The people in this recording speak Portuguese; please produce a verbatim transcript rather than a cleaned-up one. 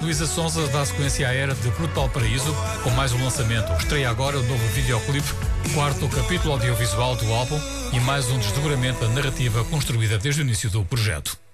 Luísa Sonza dá sequência à era de Brutal Paraíso com mais um lançamento. Estreia agora o novo videoclipe, quarto capítulo audiovisual do álbum e mais um desdobramento da narrativa construída desde o início do projeto.